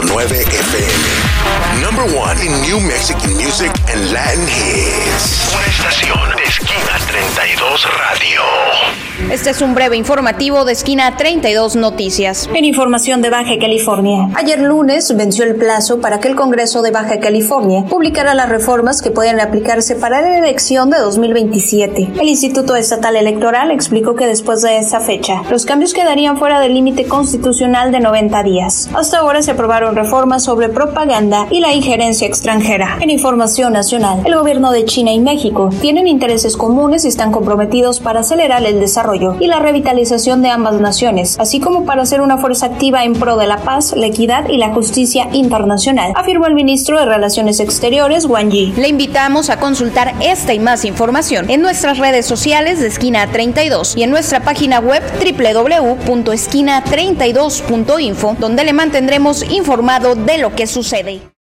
FM. Number one in New Mexican music and Latin hits. Una estación de Esquina 32 Radio. Este es un breve informativo de Esquina 32 Noticias. En información de Baja California. Ayer lunes venció el plazo para que el Congreso de Baja California publicara las reformas que pueden aplicarse para la elección de 2027. El Instituto Estatal Electoral explicó que después de esa fecha, los cambios quedarían fuera del límite constitucional de 90 días. Hasta ahora se aprobaron reformas sobre propaganda y la injerencia extranjera. En información nacional, el gobierno de China y México tienen intereses comunes y están comprometidos para acelerar el desarrollo y la revitalización de ambas naciones, así como para ser una fuerza activa en pro de la paz, la equidad y la justicia internacional, afirmó el ministro de Relaciones Exteriores, Wang Yi. Le invitamos a consultar esta y más información en nuestras redes sociales de Esquina 32 y en nuestra página web www.esquina32.info, donde le mantendremos informado de lo que sucede.